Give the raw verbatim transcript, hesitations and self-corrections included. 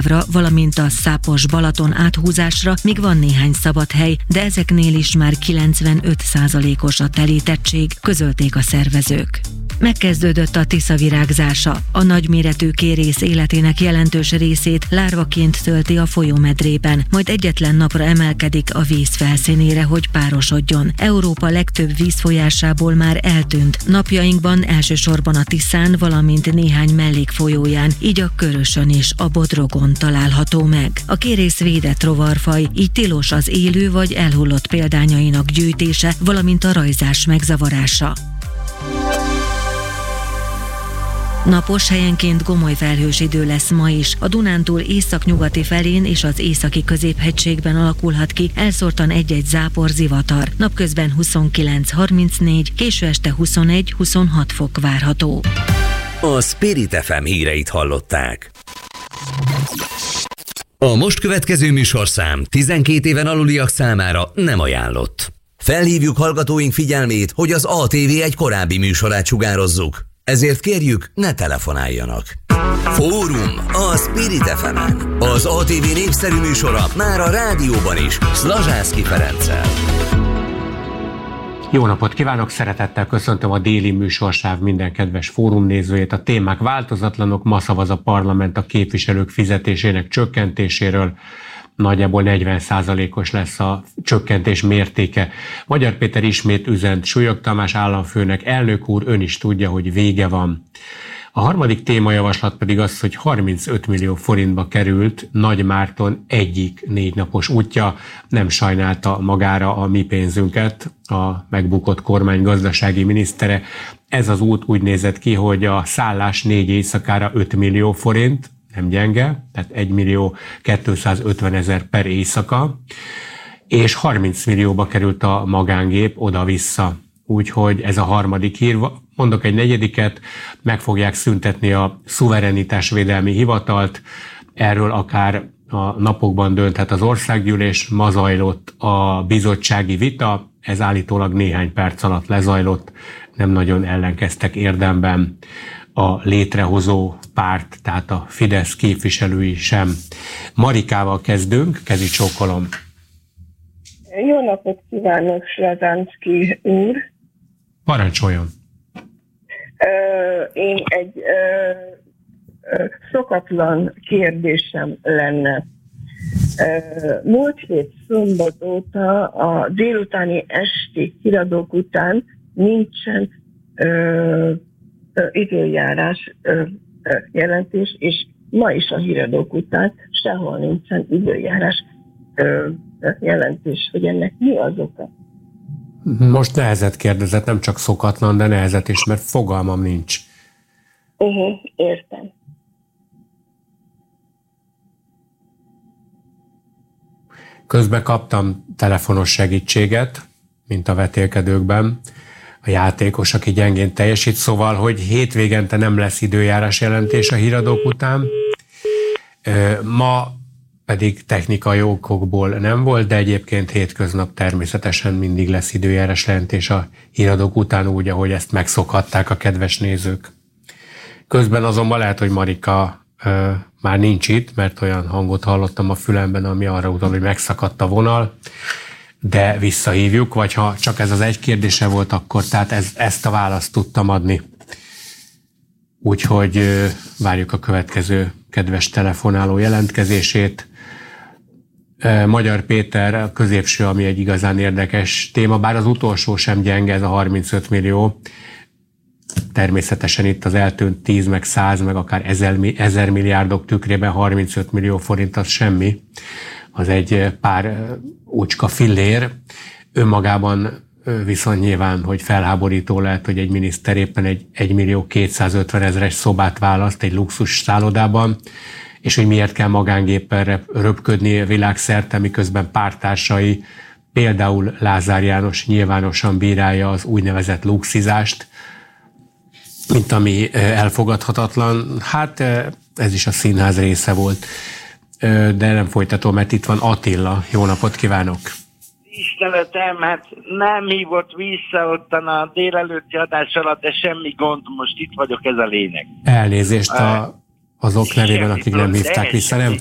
távra, valamint a Szápos-Balaton áthúzásra még van néhány szabad hely, de ezeknél is már kilencvenöt százalékos a telítettség, közölték a szervezők. Megkezdődött a Tisza virágzása. A nagyméretű kérész életének jelentős részét lárvaként tölti a folyómedrében, majd egyetlen napra emelkedik a víz felszínére, hogy párosodjon. Európa legtöbb vízfolyásából már eltűnt. Napjainkban elsősorban a Tiszán, valamint néhány mellékfolyóján, így a Körösön és a Bodrogon található meg. A kérész védett rovarfaj, így tilos az élő vagy elhullott példányainak gyűjtése, valamint a rajzás megzavarása. Napos, helyenként gomoly felhős idő lesz ma is. A Dunántúl északnyugati felén és az északi középhegységben alakulhat ki elszórtan egy-egy zápor, zivatar. Napközben huszonkilenc harmincnégy, késő este huszonegy huszonhat fok várható. A Spirit ef em híreit hallották. A most következő műsorszám tizenkét éven aluliak számára nem ajánlott. Felhívjuk hallgatóink figyelmét, hogy az á té vé egy korábbi műsorát sugározzuk. Ezért kérjük, ne telefonáljanak. Fórum a Spirit ef emen. Az á té vé népszerű műsora már a rádióban is, Szlazsászky Ferenccel. Jó napot kívánok, szeretettel köszöntöm a déli műsorsáv minden kedves fórumnézőjét. A témák változatlanok, ma szavaz a parlament a képviselők fizetésének csökkentéséről. Nagyjából negyven százalékos lesz a csökkentés mértéke. Magyar Péter ismét üzent Súlyog Tamás államfőnek: elnök úr, ön is tudja, hogy vége van. A harmadik témajavaslat pedig az, hogy harmincöt millió forintba került Nagy Márton egyik négy napos útja. Nem sajnálta magára a mi pénzünket a megbukott kormány gazdasági minisztere. Ez az út úgy nézett ki, hogy a szállás négy éjszakára öt millió forint, nem gyenge, tehát egy millió kétszázötven ezer per éjszaka, és harminc millióba került a magángép oda-vissza. Úgyhogy ez a harmadik hír. Mondok egy negyediket, meg fogják szüntetni a szuverenitásvédelmi hivatalt, erről akár a napokban dönthet az országgyűlés. Ma zajlott a bizottsági vita, ez állítólag néhány perc alatt lezajlott, nem nagyon ellenkeztek érdemben a létrehozó párt, tehát a Fidesz képviselői sem. Marikával kezdünk, kezi csókolom. Jó napot kívánok, Szlazsászky úr! Parancsoljon! Én egy szokatlan kérdésem lenne. Múlt hét szombat óta a délutáni esti híradók után nincsen időjárás jelentés, és ma is a híradók után sehol nincsen időjárás jelentés, hogy ennek mi az oka? Most nehezet kérdezett, nem csak szokatlan, de nehezet is, mert fogalmam nincs. Uh-huh, értem. Közben kaptam telefonos segítséget, mint a vetélkedőkben, a játékos, aki gyengén teljesít, szóval, hogy hétvégente nem lesz időjárás jelentés a híradók után. Ma pedig technikai okokból nem volt, de egyébként hétköznap természetesen mindig lesz időjárás jelentés a híradók után, úgy, ahogy ezt megszokhatták a kedves nézők. Közben azonban lehet, hogy Marika ö, már nincs itt, mert olyan hangot hallottam a fülemben, ami arra utal, hogy megszakadt a vonal, de visszahívjuk, vagy ha csak ez az egy kérdése volt, akkor tehát ez, ezt a választ tudtam adni. Úgyhogy ö, várjuk a következő kedves telefonáló jelentkezését. Magyar Péter, a középső, ami egy igazán érdekes téma, bár az utolsó sem gyenge, ez a harmincöt millió. Természetesen itt az eltűnt tíz, meg száz, meg akár ezer, ezer milliárdok tükrében harmincöt millió forint az semmi. Az egy pár úcska fillér. Önmagában viszont nyilván, hogy felháborító lehet, hogy egy miniszter éppen egy egy millió kétszázötven ezeres szobát választ egy luxus szállodában, és hogy miért kell magángéppel röpködni világszerte, miközben pártársai, például Lázár János nyilvánosan bírálja az úgynevezett luxizást, mint ami elfogadhatatlan. Hát ez is a színház része volt, de nem folytatom, mert itt van Attila. Jó napot kívánok! Tiszteletem, hát nem hívott vissza ottan a délelőtti adás alatt, de semmi gond, most itt vagyok, ez a lényeg. Elnézést a azok nevében, akik nem hívták vissza. Nem,